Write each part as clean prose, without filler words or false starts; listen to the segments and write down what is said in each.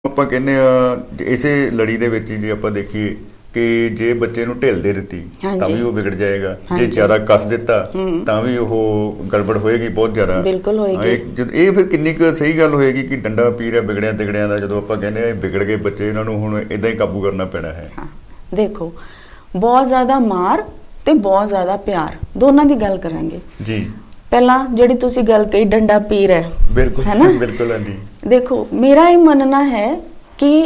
ਆਪਾਂ ਕਹਿੰਦੇ ਆ ਇਸੇ ਲੜੀ ਦੇ ਵਿੱਚ ਜੇ ਆਪਾਂ ਦੇਖੀਏ ਕਿ ਜੇ ਬੱਚੇ ਨੂੰ ਢਿੱਲ ਦੇ ਦਿੱਤੀ ਤਾਂ ਵੀ ਉਹ ਵਿਗੜ ਜਾਏਗਾ, ਜੇ ਜ਼ਿਆਦਾ ਕੱਸ ਦਿੱਤਾ ਤਾਂ ਵੀ ਉਹ ਗੜਬੜ ਹੋਏਗੀ ਬਹੁਤ ਜ਼ਿਆਦਾ। ਬਿਲਕੁਲ ਹੋਏਗੀ। ਇਹ ਫਿਰ ਕਿੰਨੀ ਕੁ ਸਹੀ ਗੱਲ ਹੋਏਗੀ ਕਿ ਡੰਡਾ ਪੀ ਰਿਹਾ ਵਿਗੜਿਆ ਤਿਗੜਿਆਂ ਦਾ, ਜਦੋਂ ਆਪਾਂ ਕਹਿੰਦੇ ਆ ਵਿਗੜ ਗਏ ਬੱਚੇ, ਇਹਨਾਂ ਨੂੰ ਹੁਣ ਇਦਾਂ ਹੀ ਕਾਬੂ ਕਰਨਾ ਪੈਣਾ ਹੈ। ਦੇਖੋ, ਬਹੁਤ ਜ਼ਿਆਦਾ ਮਾਰ ਤੇ ਬਹੁਤ ਜ਼ਿਆਦਾ ਪਿਆਰ, ਦੋਨਾਂ ਦੀ ਗੱਲ ਕਰਾਂਗੇ ਜੀ। ਪਹਿਲਾਂ ਜਿਹੜੀ ਤੁਸੀਂ ਗੱਲ ਕਹੀ ਡੰਡਾ ਪੀ ਰਿਹਾ, ਬਿਲਕੁਲ ਹੈ ਨਾ, ਬਿਲकुल ਹਾਂਜੀ। ਦੇਖੋ, ਮੇਰਾ ਇਹ ਮੰਨਣਾ ਹੈ ਕਿ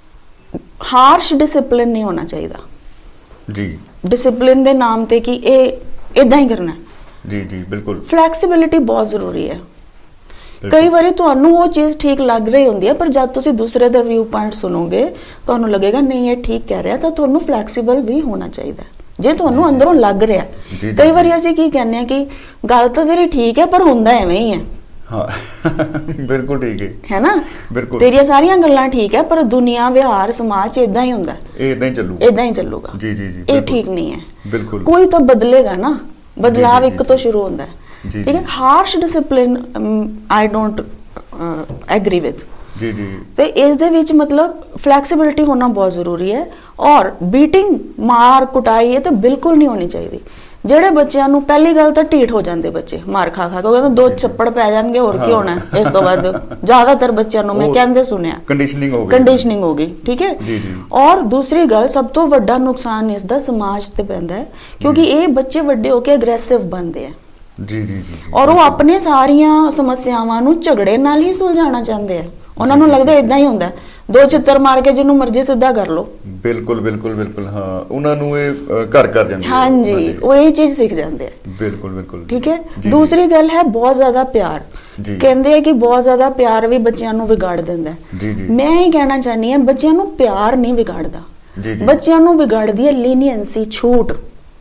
ਹਾਰਸ਼ ਡਿਸਿਪਲਿਨ ਨਹੀਂ ਹੋਣਾ ਚਾਹੀਦਾ ਜੀ। ਡਿਸਿਪਲਿਨ ਦੇ ਨਾਮ ਤੇ ਕਿ ਇਹ ਇਦਾਂ ਹੀ ਕਰਨਾ ਜੀ ਜੀ ਬਿਲकुल। ਫਲੈਕਸੀਬਿਲਿਟੀ ਬਹੁਤ ਜ਼ਰੂਰੀ ਹੈ। ਕਈ ਵਾਰੀ ਤੁਹਾਨੂੰ ਉਹ ਚੀਜ਼ ਠੀਕ ਲੱਗ ਰਹੀ ਹੁੰਦੀ ਹੈ, ਪਰ ਜਦ ਤੁਸੀਂ ਦੂਸਰੇ ਦਾ ਵਿਊ ਪੁਆਇੰਟ ਸੁਣੋਗੇ ਤੁਹਾਨੂੰ ਲੱਗੇਗਾ ਨਹੀਂ ਇਹ ਠੀਕ ਕਹਿ ਰਿਹਾ, ਤਾਂ ਤੁਹਾਨੂੰ ਫਲੈਕਸੀਬਲ ਵੀ ਹੋਣਾ ਚਾਹੀਦਾ ਜੇ ਤੁਹਾਨੂੰ ਅੰਦਰੋਂ ਲੱਗ ਰਿਹਾ। ਕਈ ਵਾਰੀ ਅਸੀਂ ਕੀ ਕਹਿੰਦੇ ਆ ਕਿ ਗੱਲ ਤਾਂ ਤੇਰੀ ਠੀਕ ਹੈ ਪਰ ਹੁੰਦਾ ਐਵੇਂ ਹੀ ਹੈ। ਹਾਂ ਬਿਲਕੁਲ ਠੀਕ ਹੈ ਨਾ, ਬਿਲਕੁਲ। ਤੇਰੀਆਂ ਸਾਰੀਆਂ ਗੱਲਾਂ ਠੀਕ ਹੈ ਪਰ ਦੁਨੀਆ ਵਿਹਾਰ ਸਮਾਜ ਇਦਾਂ ਹੀ ਹੁੰਦਾ, ਇਹ ਇਦਾਂ ਹੀ ਚੱਲੂਗਾ, ਇਦਾਂ ਹੀ ਚੱਲੂਗਾ। ਜੀ ਜੀ ਜੀ, ਇਹ ਠੀਕ ਨਹੀਂ ਹੈ। ਬਿਲਕੁਲ। ਕੋਈ ਤਾਂ ਬਦਲੇਗਾ ਨਾ, ਬਦਲਾਵ ਇੱਕ ਤੋਂ ਸ਼ੁਰੂ ਹੁੰਦਾ ਹੈ। ਠੀਕ ਹੈ, harsh discipline I don't agri with. ਜੀ ਜੀ। ਤੇ ਇਸ ਦੇ ਵਿੱਚ ਮਤਲਬ ਫਲੈਕਸੀਬਿਲਿਟੀ ਹੋਣਾ ਬਹੁਤ ਜ਼ਰੂਰੀ ਹੈ। ਔਰ ਬੀਟਿੰਗ, ਮਾਰ ਕੁਟਾਈ ਇਹ ਤਾਂ ਬਿਲਕੁਲ ਨਹੀਂ ਹੋਣੀ ਚਾਹੀਦੀ। ਜਿਹੜੇ ਬੱਚਿਆਂ ਨੂੰ ਪਹਿਲੀ ਗੱਲ ਤਾਂ ਢੀਠ ਹੋ ਜਾਂਦੇ ਬੱਚੇ ਮਾਰ ਖਾ ਖਾ ਕੇ, ਕਹਿੰਦੇ ਦੋ ਛੱਪੜ ਪੈ ਜਾਣਗੇ ਹੋਰ ਕੀ ਹੋਣਾ ਇਸ ਤੋਂ ਬਾਅਦ। ਜ਼ਿਆਦਾਤਰ ਬੱਚਿਆਂ ਨੂੰ ਮੈਂ ਕਹਿੰਦੇ ਸੁਣਿਆ ਕੰਡੀਸ਼ਨਿੰਗ ਹੋ ਗਈ। ਠੀਕ ਹੈ ਜੀ ਜੀ। ਔਰ ਦੂਸਰੀ ਗੱਲ, ਸਭ ਤੋਂ ਵੱਡਾ ਨੁਕਸਾਨ ਇਸ ਦਾ ਸਮਾਜ ਤੇ ਪੈਂਦਾ ਹੈ, ਕਿਉਂਕਿ ਇਹ ਬੱਚੇ ਵੱਡੇ ਹੋ ਕੇ ਅਗਰੈਸਿਵ ਬਣਦੇ ਆ। ਜੀ ਜੀ ਜੀ। ਔਰ ਉਹ ਆਪਣੇ ਸਾਰੀਆਂ ਸਮੱਸਿਆਵਾਂ ਨੂੰ ਝਗੜੇ ਨਾਲ ਹੀ ਸੁਲਝਾਉਣਾ ਚਾਹੁੰਦੇ ਆ। ਉਹਨਾਂ ਨੂੰ ਲੱਗਦਾ ਇਦਾਂ ਹੀ ਹੁੰਦਾ, ਦੋ ਚਿੱਤਰ ਮਾਰ ਕੇ ਜਿਹਨੂੰ ਮਰਜ਼ੀ ਸਿੱਧਾ ਕਰ ਲੋ। ਬਿਲਕੁਲ ਬਿਲਕੁਲ ਬਿਲਕੁਲ। ਹਾਂ, ਉਹਨਾਂ ਨੂੰ ਇਹ ਘਰ ਕਰ ਜਾਂਦੇ। ਹਾਂਜੀ, ਉਹ ਇਹ ਚੀਜ਼ ਸਿੱਖ ਜਾਂਦੇ ਆ। ਬਿਲਕੁਲ ਬਿਲਕੁਲ। ਠੀਕ ਹੈ। ਦੂਸਰੀ ਗੱਲ ਹੈ ਬਹੁਤ ਜ਼ਿਆਦਾ ਪਿਆਰ। ਕਹਿੰਦੇ ਆ ਕਿ ਬਹੁਤ ਜ਼ਿਆਦਾ ਪਿਆਰ ਵੀ ਬੱਚਿਆਂ ਨੂੰ ਵਿਗਾੜ ਦਿੰਦਾ। ਮੈਂ ਇਹ ਕਹਿਣਾ ਚਾਹਨੀ ਹਾਂ, ਬੱਚਿਆਂ ਨੂੰ ਪਿਆਰ ਨਹੀਂ ਵਿਗਾੜਦਾ, ਬੱਚਿਆਂ ਨੂੰ ਵਿਗਾੜਦੀ ਹੈ ਲੀਨੀਅੰਸੀ, ਛੂਟ।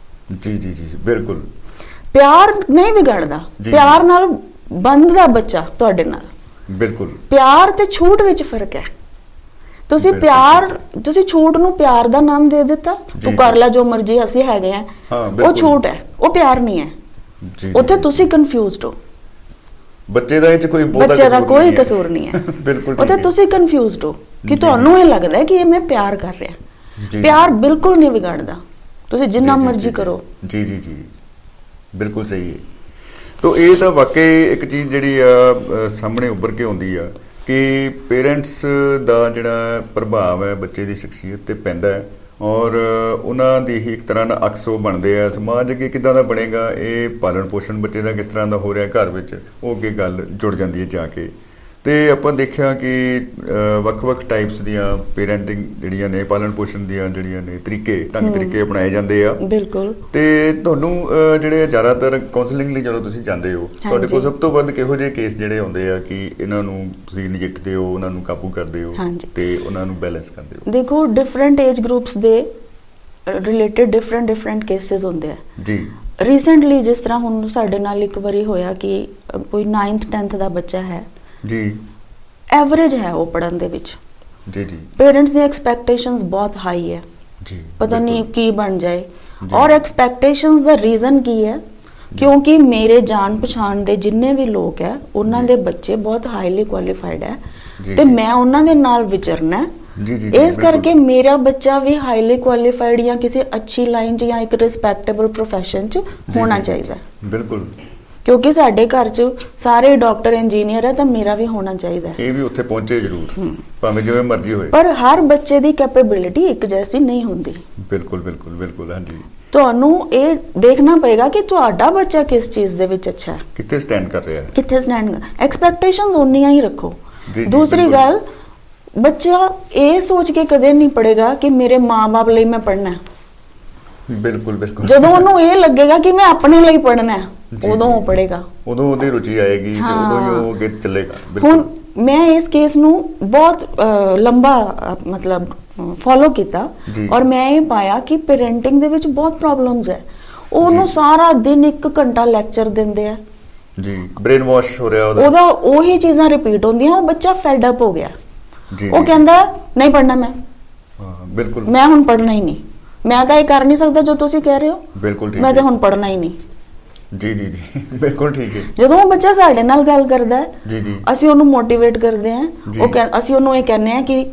ਜੀ ਜੀ ਜੀ ਬਿਲਕੁਲ। ਪਿਆਰ ਨਹੀਂ ਵਿਗੜਦਾ, ਪਿਆਰ ਨਾਲ ਬੰਧਦਾ ਬੱਚਾ ਤੁਹਾਡੇ ਨਾਲ। ਬਿਲਕੁਲ। ਪਿਆਰ ਤੇ ਛੂਟ ਵਿੱਚ ਫਰਕ ਹੈ। ਤੁਸੀਂ ਪਿਆਰ, ਤੁਸੀਂ ਛੂਟ ਨੂੰ ਪਿਆਰ ਦਾ ਨਾਮ ਦੇ ਦਿੱਤਾ, ਤੂੰ ਕਰ ਲੈ ਜੋ ਮਰਜ਼ੀ, ਅਸੀਂ ਹੈਗੇ ਆ, ਉਹ ਛੂਟ ਹੈ, ਉਹ ਪਿਆਰ ਨਹੀਂ ਹੈ। ਉੱਥੇ ਤੁਸੀਂ ਕਨਫਿਊਜ਼ਡ ਹੋ। ਬੱਚੇ ਦਾ ਕੋਈ ਕਸੂਰ ਨਹੀਂ ਹੈ। ਬਿਲਕੁਲ। ਉੱਥੇ ਤੁਸੀਂ ਕਨਫਿਊਜ਼ਡ ਹੋ ਕਿ ਤੁਹਾਨੂੰ ਇਹ ਲੱਗਦਾ ਹੈ ਕਿ ਇਹ ਮੈਂ ਪਿਆਰ ਕਰ ਰਿਹਾ। ਪਿਆਰ ਬਿਲਕੁਲ ਨਹੀਂ ਵਿਗੜਦਾ, ਤੁਸੀਂ ਜਿੰਨਾ ਮਰਜ਼ੀ ਕਰੋ। ਜੀ ਜੀ ਜੀ ਬਿਲਕੁਲ ਸਹੀ ਹੈ। ਤੋ ਇਹ ਤਾਂ ਵਾਕਈ ਇੱਕ ਚੀਜ਼ ਜਿਹੜੀ ਆ ਸਾਹਮਣੇ ਉੱਭਰ ਕੇ ਆਉਂਦੀ ਆ ਕਿ ਪੇਰੈਂਟਸ ਦਾ ਜਿਹੜਾ ਪ੍ਰਭਾਵ ਹੈ ਬੱਚੇ ਦੀ ਸ਼ਖਸੀਅਤ ਤੇ ਪੈਂਦਾ ਹੈ, ਔਰ ਉਹਨਾਂ ਦੀ ਹੀ ਇੱਕ ਤਰ੍ਹਾਂ ਦਾ ਅਕਸ ਉਹ ਬਣਦੇ ਆ। ਸਮਾਜ ਅੱਗੇ ਕਿੱਦਾਂ ਦਾ ਬਣੇਗਾ, ਇਹ ਪਾਲਣ ਪੋਸ਼ਣ ਬੱਚੇ ਦਾ ਕਿਸ ਤਰ੍ਹਾਂ ਦਾ ਹੋ ਰਿਹਾ ਘਰ ਵਿੱਚ, ਉਹ ਅੱਗੇ ਗੱਲ ਜੁੜ ਜਾਂਦੀ ਹੈ ਜਾ ਕੇ। ਤੇ ਆਪਾਂ ਦੇਖਿਆ ਕਿ ਵੱਖ-ਵੱਖ ਟਾਈਪਸ ਦੀਆਂ ਪੇਰੈਂਟਿੰਗ ਜਿਹੜੀਆਂ ਨੇ, ਪਾਲਣ ਪੋਸ਼ਣ ਦੀਆਂ ਜਿਹੜੀਆਂ ਨੇ ਢੰਗ ਤਰੀਕੇ ਅਪਣਾਏ ਜਾਂਦੇ ਆ। ਬਿਲਕੁਲ। ਤੇ ਤੁਹਾਨੂੰ ਜਿਹੜੇ ਜ਼ਿਆਦਾਤਰ ਕਾਉਂਸਲਿੰਗ ਲਈ ਜਦੋਂ ਤੁਸੀਂ ਜਾਂਦੇ ਹੋ, ਤੁਹਾਡੇ ਕੋਲ ਸਭ ਤੋਂ ਵੱਧ ਕਿਹੋ ਜਿਹੇ ਕੇਸ ਜਿਹੜੇ ਆਉਂਦੇ ਆ ਕਿ ਇਹਨਾਂ ਨੂੰ ਤੁਸੀਂ ਨਜਿੱਠਦੇ ਹੋ, ਉਹਨਾਂ ਨੂੰ ਕਾਬੂ ਕਰਦੇ ਹੋ ਤੇ ਉਹਨਾਂ ਨੂੰ ਬੈਲੈਂਸ ਕਰਦੇ ਹੋ? ਦੇਖੋ, ਡਿਫਰੈਂਟ ਏਜ ਗਰੁੱਪਸ ਦੇ ਰਿਲੇਟਡ ਡਿਫਰੈਂਟ ਕੇਸਿਸ ਹੁੰਦੇ ਆ ਜੀ। ਰੀਸੈਂਟਲੀ ਜਿਸ ਤਰ੍ਹਾਂ ਹੁਣ ਸਾਡੇ ਨਾਲ ਇੱਕ ਵਾਰੀ ਹੋਇਆ ਕਿ ਕੋਈ 9th 10th ਦਾ ਬੱਚਾ ਹੈ ਜੀ, ਐਵਰੇਜ ਹੈ ਉਹ ਪੜ੍ਹਨ ਦੇ ਵਿੱਚ। ਜੀ ਜੀ। ਪੇਰੈਂਟਸ ਦੀ ਐਕਸਪੈਕਟੇਸ਼ਨਸ ਬਹੁਤ ਹਾਈ ਹੈ ਜੀ, ਪਤਾ ਨਹੀਂ ਕੀ ਬਣ ਜਾਏ। ਔਰ ਐਕਸਪੈਕਟੇਸ਼ਨਸ ਦਾ ਰੀਜ਼ਨ ਕੀ ਹੈ? ਕਿਉਂਕਿ ਮੇਰੇ ਜਾਣ ਪਛਾਣ ਦੇ ਜਿੰਨੇ ਵੀ ਲੋਕ ਹੈ, ਉਹਨਾਂ ਦੇ ਬੱਚੇ ਬਹੁਤ ਹਾਈਲੀ ਕੁਆਲੀਫਾਈਡ ਹੈ ਤੇ ਮੈਂ ਉਹਨਾਂ ਦੇ ਨਾਲ ਵਿਚਰਨਾ। ਇਸ ਕਰਕੇ ਮੇਰਾ ਬੱਚਾ ਵੀ ਹਾਈਲੀ ਕੁਆਲੀਫਾਈਡ ਜਾਂ ਕਿਸੇ ਅੱਛੀ ਲਾਈਨ 'ਚ ਜਾਂ ਇੱਕ ਰਿਸਪੈਕਟੇਬਲ ਪ੍ਰੋਫੈਸ਼ਨ 'ਚ ਹੋਣਾ ਚਾਹੀਦਾ। ਬਿਲਕੁਲ। ਕਿਉਂਕਿ ਸਾਡੇ ਘਰ 'ਚ ਸਾਰੇ ਡਾਕਟਰ ਇੰਜੀਨੀਅਰ ਹੈ ਤਾਂ ਮੇਰਾ ਵੀ ਹੋਣਾ ਚਾਹੀਦਾ। ਇਹ ਵੀ ਉੱਥੇ ਪਹੁੰਚੇ ਜ਼ਰੂਰ, ਭਾਵੇਂ ਜਿਵੇਂ ਮਰਜ਼ੀ ਹੋਏ। ਪਰ ਹਰ ਬੱਚੇ ਦੀ ਕੈਪੇਬਿਲਿਟੀ ਇੱਕ ਜੈਸੀ ਨਹੀਂ ਹੁੰਦੀ। ਬਿਲਕੁਲ ਬਿਲਕੁਲ ਬਿਲਕੁਲ। ਹਾਂਜੀ, ਤੁਹਾਨੂੰ ਇਹ ਦੇਖਣਾ ਪਏਗਾ ਕਿ ਤੁਹਾਡਾ ਬੱਚਾ ਕਿਸ ਚੀਜ਼ ਦੇ ਵਿੱਚ ਅੱਛਾ ਹੈ, ਕਿੱਥੇ ਸਟੈਂਡ ਕਰ ਰਿਹਾ ਹੈ, ਕਿੱਥੇ ਸਟੈਂਡ। ਐਕਸਪੈਕਟੇਸ਼ਨਸ ਉਨੀਆਂ ਹੀ ਰੱਖੋ। ਦੂਸਰੀ ਗੱਲ, ਬੱਚਾ ਇਹ ਸੋਚ ਕੇ ਕਦੇ ਨਹੀਂ ਪੜ੍ਹੇਗਾ ਕਿ ਮੇਰੇ ਮਾਂ-ਬਾਪ ਲਈ ਮੈਂ ਪੜ੍ਹਨਾ। ਬਿਲਕੁਲ ਬਿਲਕੁਲ। ਜਦੋਂ ਉਹਨੂੰ ਇਹ ਲੱਗੇਗਾ ਕਿ ਮੈਂ ਆਪਣੇ ਲਈ ਪੜ੍ਹਨਾ, ਉਦੋਂ ਉਹ ਪੜ੍ਹੇਗਾ, ਉਦੋਂ ਉਹਦੀ ਰੁਚੀ ਆਏਗੀ ਤੇ ਉਦੋਂ ਹੀ ਉਹ ਅੱਗੇ ਚੱਲੇਗਾ। ਹੁਣ ਮੈਂ ਇਸ ਕੇਸ ਨੂੰ ਬਹੁਤ ਲੰਬਾ ਮਤਲਬ ਫੋਲੋ ਕੀਤਾ ਔਰ ਮੈਂ ਇਹ ਪਾਇਆ ਕਿ ਪੇਰੈਂਟਿੰਗ ਦੇ ਵਿੱਚ ਬਹੁਤ ਪ੍ਰੋਬਲਮਸ ਹੈ। ਉਹਨੂੰ ਸਾਰਾ ਦਿਨ 1 ਘੰਟਾ ਲੈਕਚਰ ਦਿੰਦੇ ਆ ਜੀ, ਬ੍ਰੇਨ ਵਾਸ਼ ਹੋ ਰਿਹਾ ਉਹਦਾ ਉਹੀ ਚੀਜ਼ਾਂ ਰਿਪੀਟ ਹੁੰਦੀਆਂ। ਉਹ ਬੱਚਾ ਫੈਡ ਅਪ ਹੋ ਗਿਆ, ਉਹ ਕਹਿੰਦਾ ਨਹੀਂ ਪੜ੍ਹਨਾ ਮੈਂ। ਬਿਲਕੁਲ। ਮੈਂ ਹੁਣ ਪੜ੍ਹਨਾ ਹੀ ਨਹੀਂ, ਮੈਂ ਤਾਂ ਇਹ ਕਰ ਨਹੀਂ ਸਕਦਾ ਜੋ ਤੁਸੀਂ ਕਹਿ ਰਹੇ ਹੋ। ਬਿਲਕੁਲ ਠੀਕ। ਮੈਂ ਤਾਂ ਹੁਣ ਪੜ੍ਹਨਾ ਹੀ ਨਹੀਂ। ਜੀ ਜੀ ਜੀ ਬਿਲਕੁਲ ਠੀਕ ਹੈ। ਜਦੋਂ ਉਹ ਬੱਚਾ ਸਾਡੇ ਨਾਲ ਗੱਲ ਕਰਦਾ ਹੈ ਜੀ ਜੀ ਅਸੀਂ ਉਹਨੂੰ ਮੋਟੀਵੇਟ ਕਰਦੇ ਹਾਂ, ਅਸੀਂ ਉਹਨੂੰ ਇਹ ਕਹਿੰਦੇ ਹਾਂ ਕਿ